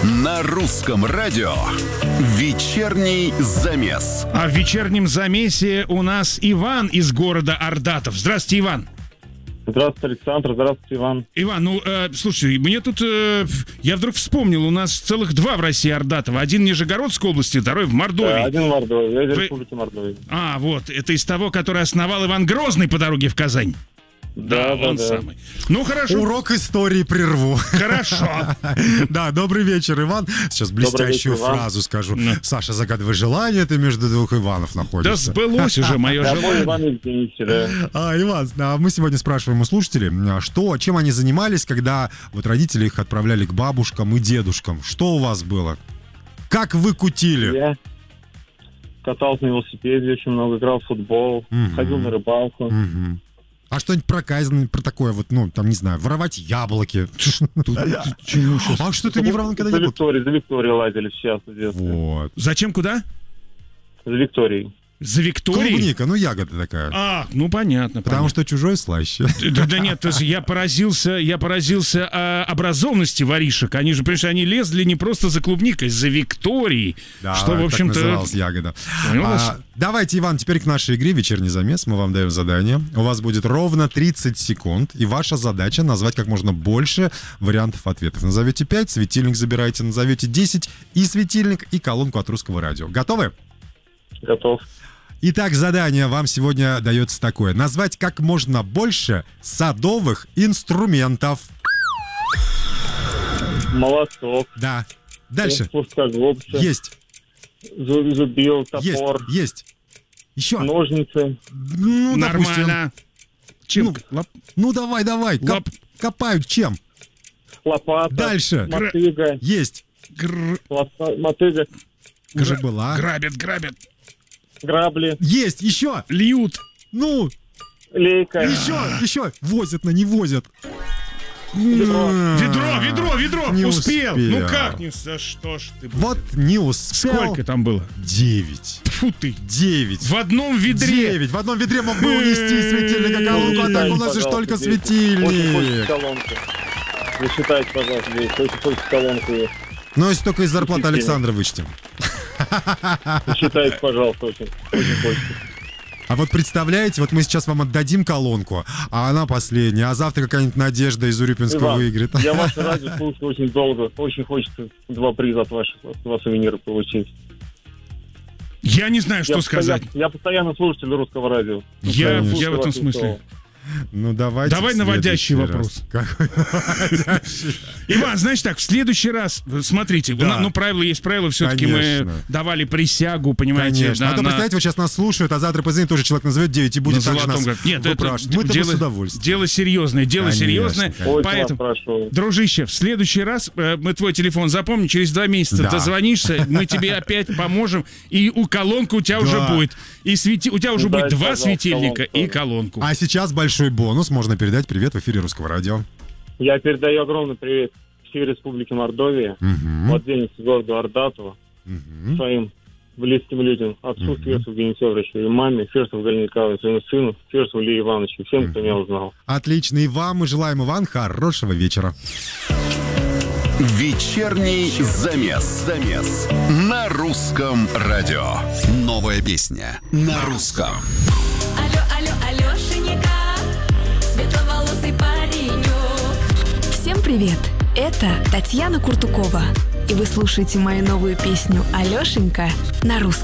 На русском радио вечерний замес. А в вечернем замесе у нас Иван из города Ордатов. Здравствуйте, Иван. Здравствуйте, Александр. Здравствуйте, Иван. Иван, слушай, мне тут... я вдруг вспомнил, у нас целых два в России Ордатова. Один в Нижегородской области, второй в Мордовии. Один в Мордовии, я из Республики Мордовии. А, вот, это из того, который основал Иван Грозный по дороге в Казань. Да, он самый. Ну, хорошо. Урок истории прерву. Хорошо. Да, добрый вечер, Иван. Сейчас блестящую фразу скажу. Саша, загадывай желание, ты между двух Иванов находишься. Да сбылось уже мое желание. Иван, извините, да. Иван, мы сегодня спрашиваем у слушателей, чем они занимались, когда вот родители их отправляли к бабушкам и дедушкам. Что у вас было? Как вы кутили? Я катался на велосипеде очень много, играл в футбол, ходил на рыбалку. А что-нибудь проказанное, про такое вот, там, не знаю, воровать яблоки. А что ты не воровал никогда не был? За Викторией лазили сейчас в детстве. Вот. Зачем, куда? За Викторией. За Викторией? Клубника, ягода такая. А, понятно. Потому что чужой слаще. Да нет, я поразился образованности воришек. Они же, понимаешь, они лезли не просто за клубникой, за Викторией. Да, что, в общем-то... так называлась ягода. Давайте, Иван, теперь к нашей игре «Вечерний замес». Мы вам даем задание. У вас будет ровно 30 секунд, и ваша задача назвать как можно больше вариантов ответов. Назовете 5, светильник забираете, назовете 10, и светильник, и колонку от русского радио. Готовы? Готов. Итак, задание вам сегодня дается такое. Назвать как можно больше садовых инструментов. Молоток. Да. Дальше. Плоскогубцы. Есть. Зубил, топор. Есть. Еще. Ножницы. Нормально. Чем? Давай. Копают чем? Лопата. Дальше. Мотыга. Есть. Мотыга. Уже была. Грабят. Грабли. Есть. Еще. Льют. Лейка. Еще. Возят, но не возят. Ведро. Не успел. успел. Как не... Что ж ты... Вот не успел. Сколько там было? 9. Фу ты. 9. В одном ведре. 9. В одном ведре мог бы унести светильник и колонку, а так у нас же только Очень хочется светильник. колонку. Засчитайте, пожалуйста, очень хочется колонку. Но если только из зарплаты Александра вычтем. Засчитайте, пожалуйста, очень хочется. А вот представляете, вот мы сейчас вам отдадим колонку, а она последняя, а завтра какая-нибудь Надежда из Урюпинска выиграет. Я ваше радио слушаю очень долго. Очень хочется 2 приза от вас сувениры получить. Я не знаю, что сказать. Я постоянно слушатель русского радио. Я в этом смысле. Давайте. Давай наводящий вопрос. Иван, знаешь так, в следующий раз, смотрите, правило есть правило, все-таки мы давали присягу, понимаете. Конечно. А то, представляете, вот сейчас нас слушают, а завтра позвонит тоже человек, назовет 9 и будет также нас выпрашивать. Мы-то с удовольствием. Дело серьезное. Поэтому, дружище, в следующий раз мы твой телефон запомним, через 2 месяца дозвонишься, мы тебе опять поможем, и колонка у тебя уже будет. И у тебя уже будет 2 светильника и колонку. А сейчас большой бонус. Можно передать привет в эфире Русского радио. Я передаю огромный привет всей Республике Мордовия, в отдельности города Ордатова, своим близким людям, отцу Фирсову Евгению Федоровичу и маме Фирсову Галине Николаевне, своему сыну Фирсову Илье Ивановичу, всем, кто меня узнал. Отлично. И вам мы желаем, Иван, хорошего вечера. Вечерний замес на русском радио. Новая песня на русском. Алло, Алешенька, светловолосый паренек. Всем привет, это Татьяна Куртукова. И вы слушаете мою новую песню «Алешенька» на русском.